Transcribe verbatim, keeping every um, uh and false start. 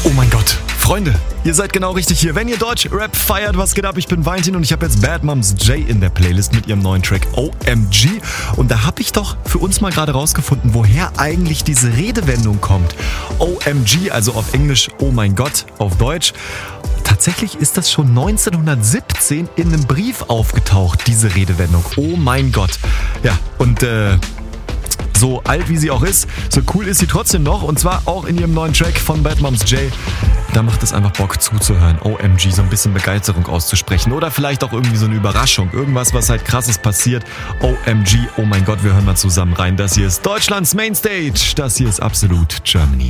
Oh mein Gott, Freunde, ihr seid genau richtig hier. Wenn ihr Deutsch-Rap feiert, was geht ab? Ich bin Valentin und ich habe jetzt Bad Moms J in der Playlist mit ihrem neuen Track O M G. Und da habe ich doch für uns mal gerade rausgefunden, woher eigentlich diese Redewendung kommt. O M G, also auf Englisch Oh mein Gott, auf Deutsch. Tatsächlich ist das schon neunzehnhundertsiebzehn in einem Brief aufgetaucht, diese Redewendung. Oh mein Gott. Ja, und äh... so alt wie sie auch ist, so cool ist sie trotzdem noch. Und zwar auch in ihrem neuen Track von Bad Moms J. Da macht es einfach Bock zuzuhören. O M G, so ein bisschen Begeisterung auszusprechen. Oder vielleicht auch irgendwie so eine Überraschung. Irgendwas, was halt krasses passiert. O M G, oh mein Gott, wir hören mal zusammen rein. Das hier ist Deutschlands Mainstage. Das hier ist Absolut Germany.